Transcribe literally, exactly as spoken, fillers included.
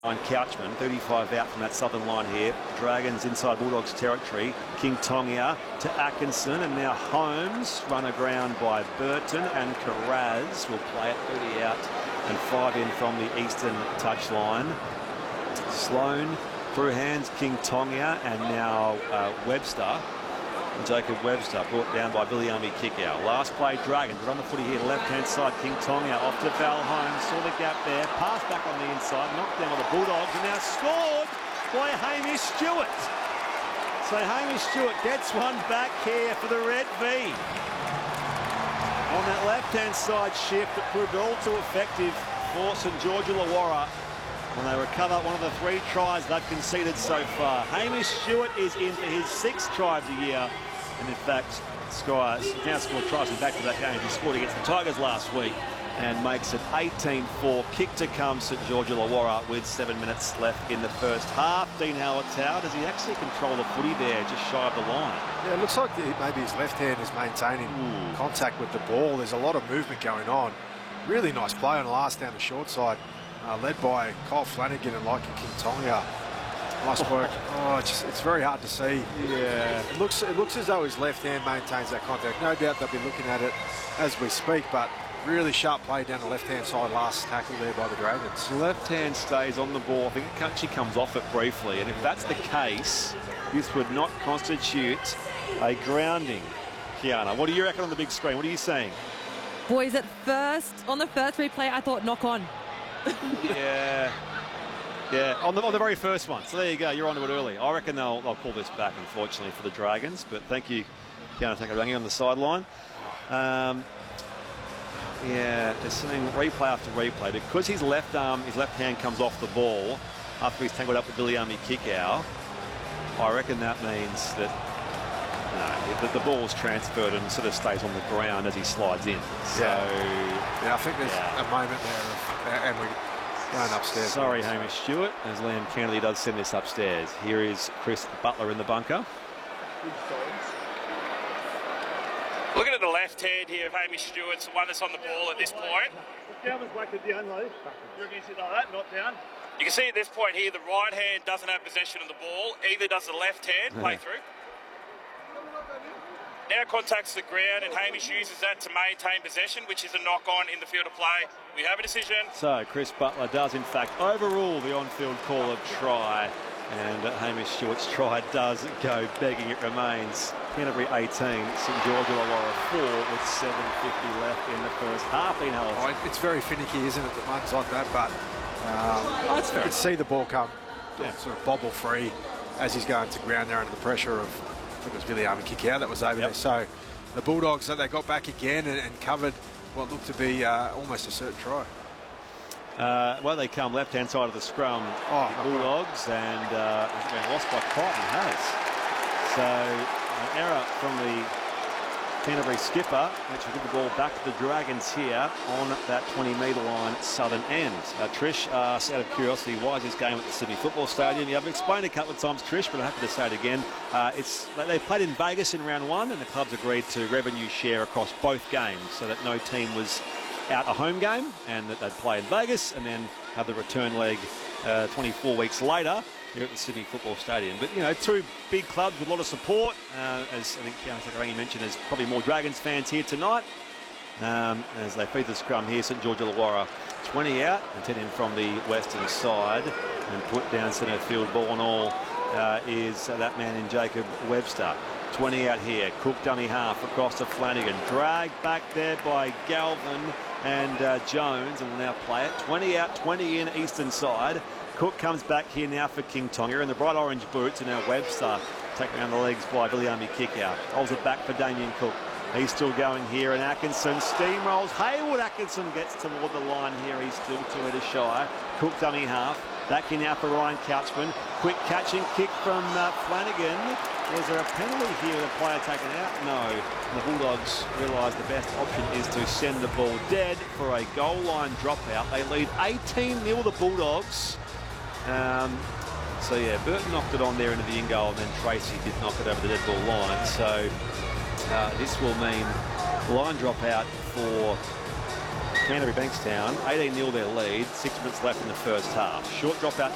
On Couchman, thirty-five out from that southern line here. Dragons inside Bulldogs territory. King Tongia to Atkinson, and now Holmes run aground by Burton, and Carraz will play it thirty out and five in from the eastern touchline. Sloan through hands, King Tongia, and now uh, Webster. Jacob Webster brought down by Viliami Kikau. Last play, Dragons on the footy here, left-hand side, King Tongia off to Val Holmes, saw the gap there, passed back on the inside, knocked down by the Bulldogs, and now scored by Hamish Stewart. So Hamish Stewart gets one back here for the Red V. On that left-hand side shift, it proved all too effective for St George Illawarra when they recover one of the three tries they've conceded so far. Hamish Stewart is in for his sixth try of the year, and in fact, Sky now scored tries in back-to-back games. He scored against the Tigers last week and makes it eighteen four. Kick to come, St George Illawarra with seven minutes left in the first half. Dean Howard-Tower, does he actually control the footy there, just shy of the line? Yeah, it looks like the, maybe his left hand is maintaining Ooh. contact with the ball. There's a lot of movement going on. Really nice play on the last down the short side. Uh, led by Kyle Flanagan and Likey King Tongia. Nice work. Oh, it's, just, it's very hard to see. Yeah, it looks it looks as though his left hand maintains that contact. No doubt they'll be looking at it as we speak, but really sharp play down the left-hand side. Last tackle there by the Dragons. The left hand stays on the ball. I think it actually comes off it briefly, and if that's the case, this would not constitute a grounding. Kiana, what do you reckon on the big screen? What are you saying? Boys, at first, on the first replay, I thought knock on. yeah, yeah, on the, on the very first one. So there you go, you're onto it early. I reckon they'll, they'll pull this back, unfortunately, for the Dragons. But thank you, Kiana Takarangi, on the sideline. Um, yeah, they're saying replay after replay. Because his left arm, his left hand comes off the ball after he's tangled up with Viliami Kikau, I reckon that means that no, the, the ball's transferred and sort of stays on the ground as he slides in. So, yeah, yeah I think there's yeah. a moment there, of, and we're going upstairs. Sorry, Hamish Stewart, as Liam Kennedy does send this upstairs. Here is Chris Butler in the bunker. Looking at the left hand here of Hamish Stewart, the one that's on the ball at this point. Down was back to down, though. You're against it like that, not down. You can see at this point here, the right hand doesn't have possession of the ball. Either does the left hand play through. Now contacts the ground, and Hamish uses that to maintain possession, which is a knock-on in the field of play. We have a decision. So Chris Butler does, in fact, overrule the on-field call of try, and uh, Hamish Stewart's try does go begging. It remains Canterbury eighteen, St George Illawarra four, with seven fifty left in the first half. Oh, it's very finicky, isn't it, that runs like that, but um, oh, you can see the ball come yeah. sort of bobble free as he's going to ground there under the pressure of, I think it was Viliami Kikau that was over yep. there. So the Bulldogs, so they got back again and, and covered what looked to be uh, almost a certain try. Uh, well, they come left-hand side of the scrum, oh, the Bulldogs, and uh, lost by Crichton has. So an error from the Canterbury skipper, which will give the ball back to the Dragons here on that twenty metre line southern end. Uh, Trish asks, out of curiosity, why is this game at the Sydney Football Stadium? Yeah, I've explained it a couple of times, Trish, but I'm happy to say it again. Uh, it's they played in Vegas in round one, and the clubs agreed to revenue share across both games, so that no team was out a home game, and that they'd play in Vegas and then have the return leg uh, twenty-four weeks later here at the Sydney Football Stadium. But, you know, two big clubs with a lot of support. Uh, as I think Kiana mentioned, there's probably more Dragons fans here tonight. Um, as they feed the scrum here, St George Illawarra twenty out and ten in from the western side, and put down centre field ball and all uh, is uh, that man in Jacob Webster. twenty out here, Cook dummy half across to Flanagan, dragged back there by Galvin and uh, Jones, and will now play it. twenty out, twenty in, eastern side. Cook comes back here now for King Tongia in the bright orange boots, and now Webster taken around the legs by Viliami Kikau. Holds it back for Damien Cook. He's still going here, and Atkinson steamrolls. Haywood Atkinson gets toward the line here. He's still two metres shy. Cook dummy half. Back here now for Ryan Couchman. Quick catch and kick from uh, Flanagan. Was there a penalty here with a player taken out? No. And the Bulldogs realise the best option is to send the ball dead for a goal line dropout. They lead eighteen nil the Bulldogs. Um, so yeah, Burton knocked it on there into the in goal, and then Tracy did knock it over the dead ball line. So uh, this will mean line dropout for Canterbury Bankstown. eighteen nil their lead, six minutes left in the first half. Short dropout